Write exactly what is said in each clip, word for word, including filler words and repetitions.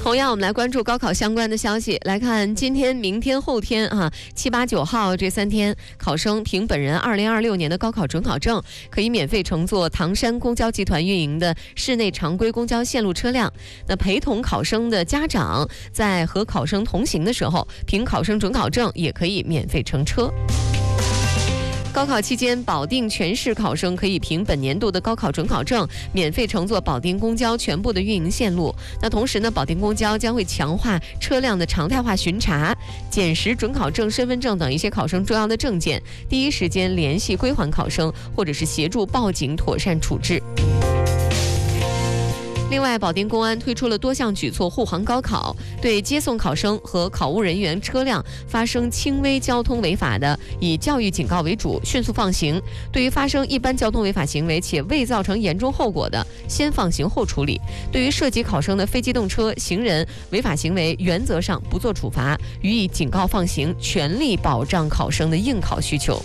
同样，我们来关注高考相关的消息。来看今天、明天、后天啊，七八九号这三天，考生凭本人二零二六年的高考准考证，可以免费乘坐唐山公交集团运营的市内常规公交线路车辆。那陪同考生的家长在和考生同行的时候，凭考生准考证也可以免费乘车。高考期间，保定全市考生可以凭本年度的高考准考证，免费乘坐保定公交全部的运营线路。那同时呢，保定公交将会强化车辆的常态化巡查，检实准考证、身份证等一些考生重要的证件，第一时间联系归还考生，或者是协助报警妥善处置。另外，保定公安推出了多项举措护航高考，对接送考生和考务人员车辆发生轻微交通违法的，以教育警告为主，迅速放行；对于发生一般交通违法行为且未造成严重后果的，先放行后处理；对于涉及考生的非机动车、行人违法行为，原则上不做处罚，予以警告放行，全力保障考生的应考需求。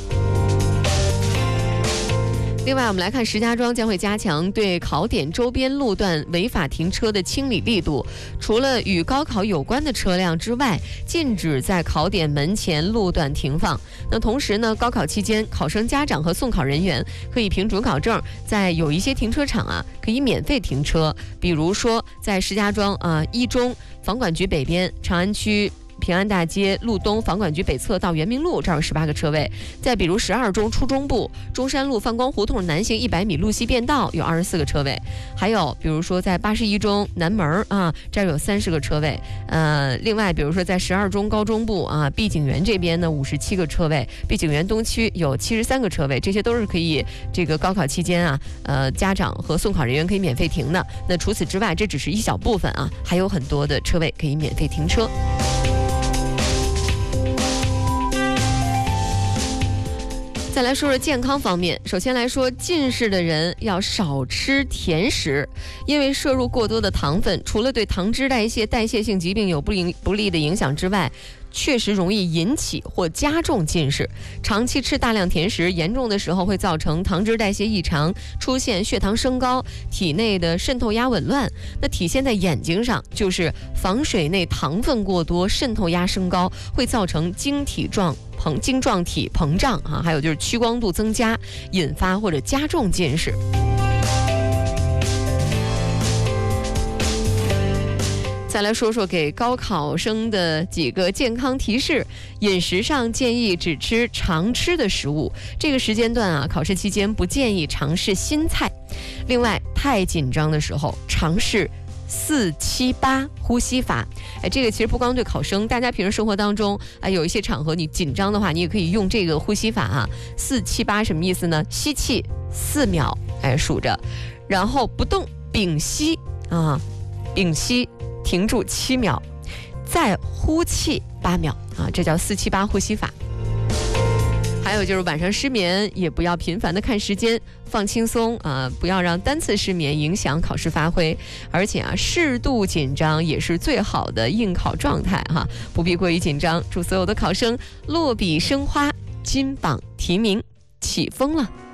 另外，我们来看石家庄将会加强对考点周边路段违法停车的清理力度，除了与高考有关的车辆之外，禁止在考点门前路段停放。那同时呢，高考期间，考生家长和送考人员可以凭准考证，在有一些停车场啊可以免费停车，比如说在石家庄啊一中房管局北边、长安区平安大街路东房管局北侧到圆明路，这儿有十八个车位。再比如十二中初中部中山路泛光胡同南行一百米路西便道有二十四个车位。还有比如说在八十一中南门啊，这儿有三十个车位。呃，另外比如说在十二中高中部啊，碧景园这边呢五十七个车位，碧景园东区有七十三个车位，这些都是可以这个高考期间啊，呃家长和送考人员可以免费停的。那除此之外，这只是一小部分啊，还有很多的车位可以免费停车。再来说说健康方面，首先来说，近视的人要少吃甜食，因为摄入过多的糖分，除了对糖脂代谢、代谢性疾病有不利不利的影响之外，确实容易引起或加重近视。长期吃大量甜食，严重的时候会造成糖脂代谢异常，出现血糖升高，体内的渗透压紊乱。那体现在眼睛上，就是房水内糖分过多，渗透压升高，会造成晶体状膨晶状体膨胀啊，还有就是屈光度增加，引发或者加重近视。再来说说给高考生的几个健康提示。饮食上建议只吃常吃的食物，这个时间段啊，考试期间不建议尝试新菜。另外，太紧张的时候尝试四七八呼吸法。哎，这个其实不光对考生，大家平时生活当中啊，有一些场合你紧张的话，你也可以用这个呼吸法啊。四七八什么意思呢？吸气四秒，哎，数着，然后不动，屏息啊，屏息。停住七秒，再呼气八秒啊，这叫四七八呼吸法。还有就是晚上失眠，也不要频繁的看时间，放轻松啊，不要让单次失眠影响考试发挥。而且啊，适度紧张也是最好的应考状态哈、啊，不必过于紧张。祝所有的考生落笔生花，金榜题名，起风了。